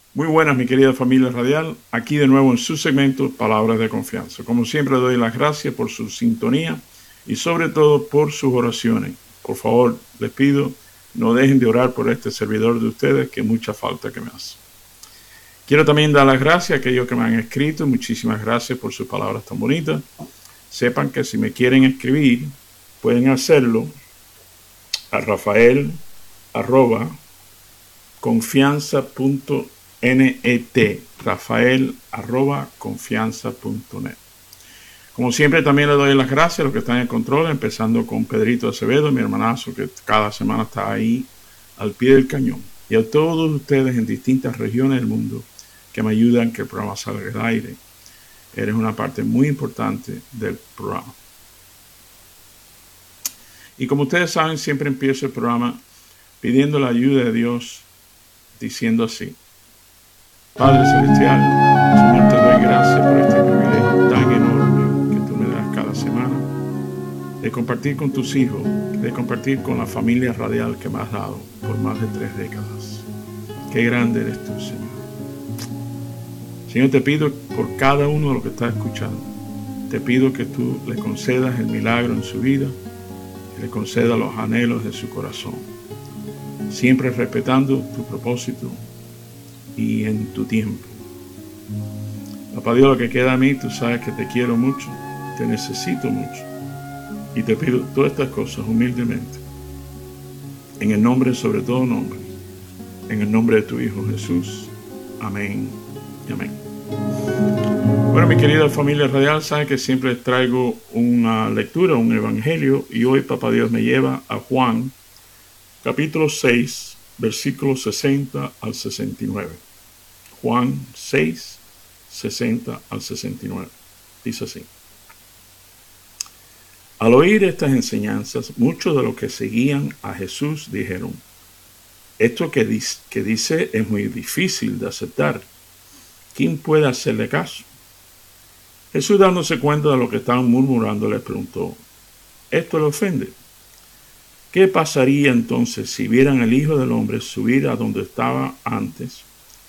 Muy buenas, mi querida familia radial. Aquí de nuevo en su segmento Palabras de Confianza. Como siempre, doy las gracias por su sintonía y sobre todo por sus oraciones. Por favor, les pido, no dejen de orar por este servidor de ustedes, que mucha falta que me hace. Quiero también dar las gracias a aquellos que me han escrito. Muchísimas gracias por sus palabras tan bonitas. Sepan que si me quieren escribir, pueden hacerlo a rafael@confianza.net, rafael@confianza.net. Como siempre, también le doy las gracias a los que están en control, empezando con Pedrito Acevedo, mi hermanazo, que cada semana está ahí al pie del cañón. Y a todos ustedes en distintas regiones del mundo que me ayudan que el programa salga al aire. Eres una parte muy importante del programa. Y como ustedes saben, siempre empiezo el programa pidiendo la ayuda de Dios, diciendo así: Padre Celestial, Señor, te doy gracias por este privilegio tan enorme que tú me das cada semana, de compartir con tus hijos, de compartir con la familia radial que me has dado por más de 3 décadas. Qué grande eres tú, Señor. Señor, te pido por cada uno de los que está escuchando, te pido que tú le concedas el milagro en su vida, que le concedas los anhelos de su corazón, siempre respetando tu propósito y en tu tiempo. Papá Dios, lo que queda a mí, tú sabes que te quiero mucho, te necesito mucho, y te pido todas estas cosas humildemente, en el nombre sobre todo nombre, en el nombre de tu Hijo Jesús. Amén y amén. Bueno, mi querida familia radial, saben que siempre les traigo una lectura, un evangelio, y hoy Papá Dios me lleva a Juan, capítulo 6, versículos 60 al 69. Juan 6, 60 al 69. Dice así: Al oír estas enseñanzas, muchos de los que seguían a Jesús dijeron: esto que dice es muy difícil de aceptar. ¿Quién puede hacerle caso? Jesús, dándose cuenta de lo que estaban murmurando, les preguntó: ¿esto le ofende? ¿Qué pasaría entonces si vieran al Hijo del Hombre subir a donde estaba antes?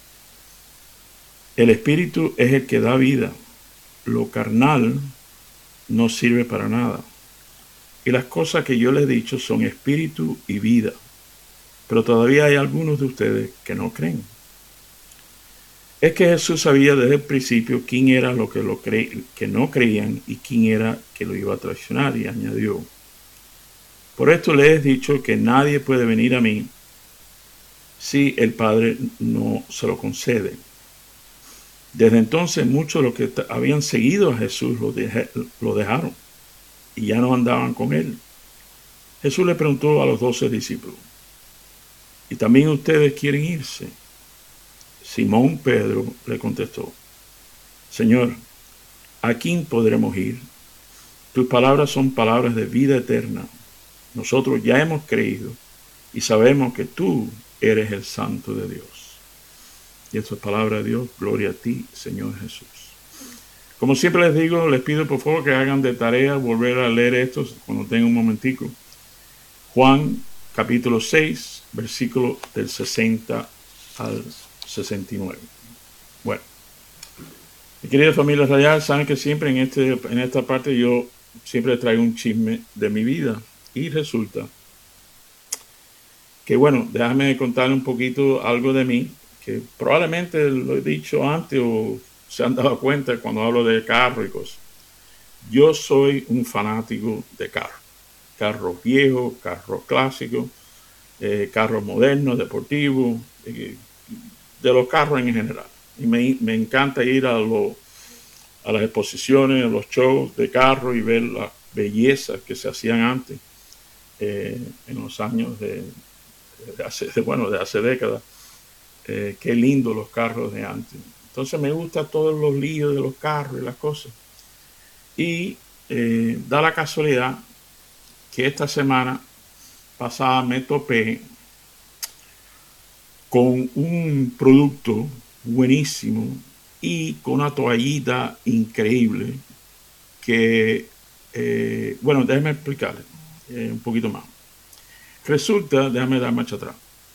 El Espíritu es el que da vida. Lo carnal no sirve para nada. Y las cosas que yo les he dicho son espíritu y vida. Pero todavía hay algunos de ustedes que no creen. Es que Jesús sabía desde el principio quién era lo que no creían y quién era que lo iba a traicionar, y añadió: por esto les he dicho que nadie puede venir a mí si el Padre no se lo concede. Desde entonces muchos de los que habían seguido a Jesús lo dejaron y ya no andaban con él. Jesús le preguntó a los 12 discípulos: ¿y también ustedes quieren irse? Simón Pedro le contestó: Señor, ¿a quién podremos ir? Tus palabras son palabras de vida eterna. Nosotros ya hemos creído y sabemos que tú eres el Santo de Dios. Y esta es palabra de Dios. Gloria a ti, Señor Jesús. Como siempre les digo, les pido por favor que hagan de tarea volver a leer esto cuando tengan un momentico. Juan capítulo 6, versículo del 60 al 69. Bueno, mi querida familia radial, saben que siempre en esta parte yo siempre traigo un chisme de mi vida. Y resulta que, bueno, déjame contarle un poquito algo de mí, que probablemente lo he dicho antes o se han dado cuenta cuando hablo de carro y cosas. Yo soy un fanático de carros viejos, carros clásicos, carros modernos, deportivos, de los carros en general. Y me encanta ir a las exposiciones, a los shows de carros y ver las bellezas que se hacían antes, en los años de hace décadas. Qué lindo los carros de antes. Entonces me gusta todos los líos de los carros y las cosas. Y da la casualidad que esta semana pasada me topé con un producto buenísimo y con una toallita increíble que, bueno, déjeme explicarle un poquito más. Resulta, déjame dar marcha atrás.